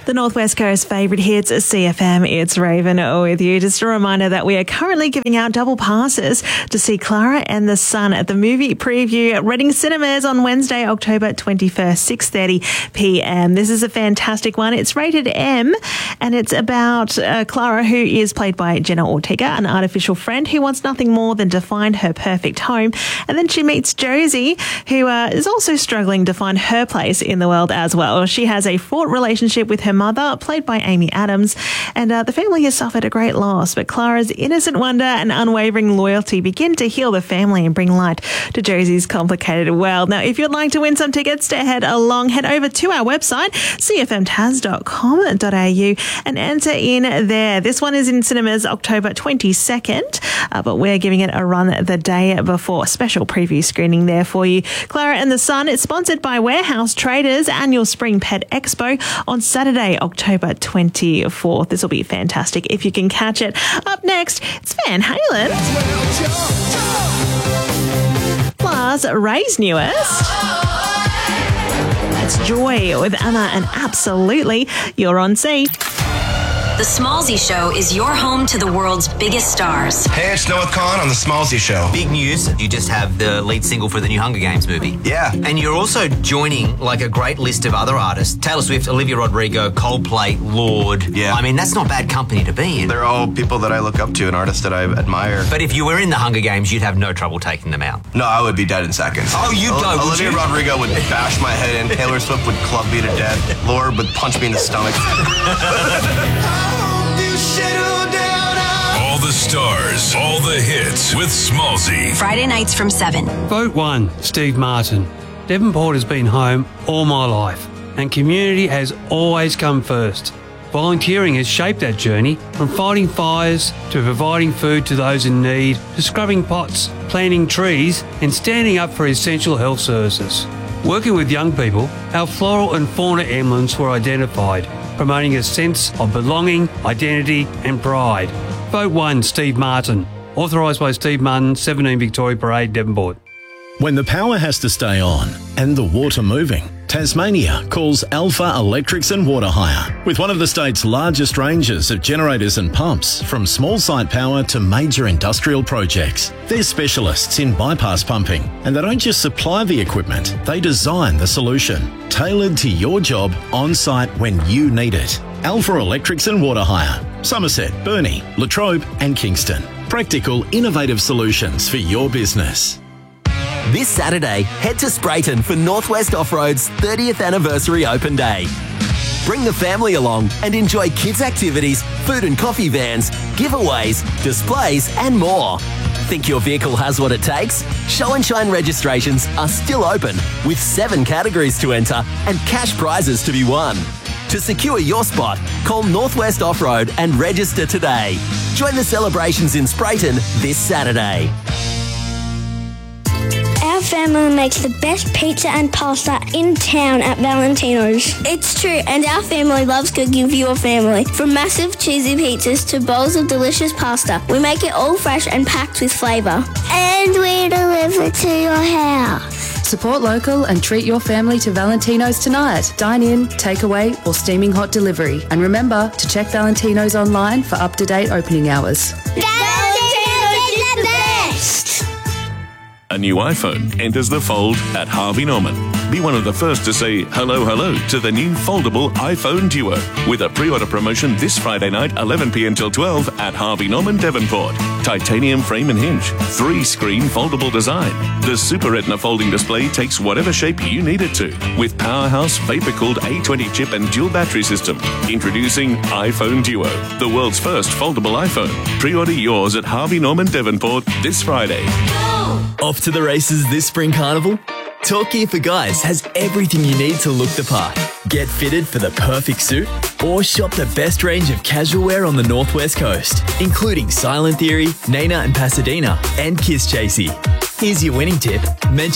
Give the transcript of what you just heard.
The Northwest Coast favourite hits, CFM, it's Raven with you. Just a reminder that we are currently giving out double passes to see Clara and the Sun at the movie preview at Reading Cinemas on Wednesday, October 21st, 6:30pm. This is a fantastic one. It's rated M and it's about Clara, who is played by Jenna Ortega, an artificial friend who wants nothing more than to find her perfect home. And then she meets Josie, who is also struggling to find her place in the world as well. She has a fraught relationship with her mother, played by Amy Adams, and the family has suffered a great loss, but Clara's innocent wonder and unwavering loyalty begin to heal the family and bring light to Josie's complicated world. Now, if you'd like to win some tickets to head over to our website, cfmtas.com.au, and enter in there. This one is in cinemas October 22nd, but we're giving it a run the day before. Special preview screening there for you. Clara and the Sun, it's sponsored by Warehouse Traders annual Spring Pet Expo on Saturday, October 24th. This will be fantastic if you can catch it. Up next, it's Van Halen. Plus, Ray's newest. That's Joy with Emma and Absolutely, you're on C. The Smallzy Show is your home to the world's biggest stars. Hey, it's Noah Khan on The Smallzy Show. Big news, you just have the lead single for the new Hunger Games movie. Yeah. And you're also joining like a great list of other artists. Taylor Swift, Olivia Rodrigo, Coldplay, Lorde. Yeah. I mean, that's not bad company to be in. They're all people that I look up to and artists that I admire. But if you were in the Hunger Games, you'd have no trouble taking them out. No, I would be dead in seconds. Oh, you'd go, would Olivia you? Rodrigo would bash my head in. Taylor Swift would club me to death. Lorde would punch me in the stomach. All the stars, all the hits with Smallzy. Friday nights from 7. Vote 1, Steve Martin. Devonport has been home all my life, and community has always come first. Volunteering has shaped that journey, from fighting fires to providing food to those in need, to scrubbing pots, planting trees, and standing up for essential health services. Working with young people, our floral and fauna emblems were identified, promoting a sense of belonging, identity and pride. Vote 1, Steve Martin. Authorised by Steve Martin, 17 Victoria Parade, Devonport. When the power has to stay on and the water moving, Tasmania calls Alpha Electrics and Water Hire. With one of the state's largest ranges of generators and pumps, from small site power to major industrial projects. They're specialists in bypass pumping, and they don't just supply the equipment, they design the solution, tailored to your job on site when you need it. Alpha Electrics and Water Hire. Somerset, Burnie, Latrobe and Kingston. Practical, innovative solutions for your business. This Saturday, head to Sprayton for Northwest Off-Road's 30th anniversary open day. Bring the family along and enjoy kids' activities, food and coffee vans, giveaways, displays and more. Think your vehicle has what it takes? Show and Shine registrations are still open, with 7 categories to enter and cash prizes to be won. To secure your spot, call Northwest Off-Road and register today. Join the celebrations in Sprayton this Saturday. Our family makes the best pizza and pasta in town at Valentino's. It's true, and our family loves cooking for your family. From massive cheesy pizzas to bowls of delicious pasta, we make it all fresh and packed with flavour. And we deliver to your house. Support local and treat your family to Valentino's tonight. Dine in, takeaway or steaming hot delivery. And remember to check Valentino's online for up-to-date opening hours. Valentino's is the best! A new iPhone enters the fold at Harvey Norman. Be one of the first to say hello, hello to the new foldable iPhone Duo with a pre-order promotion this Friday night, 11 p.m. till 12 at Harvey Norman, Devonport. Titanium frame and hinge, 3-screen foldable design. The Super Retina folding display takes whatever shape you need it to, with Powerhouse vapor-cooled A20 chip and dual battery system. Introducing iPhone Duo, the world's first foldable iPhone. Pre-order yours at Harvey Norman, Devonport this Friday. Off to the races this spring carnival? Talk Gear for Guys has everything you need to look the part. Get fitted for the perfect suit or shop the best range of casual wear on the Northwest Coast, including Silent Theory, Nena and Pasadena, and Kiss Chasey. Here's your winning tip. Mention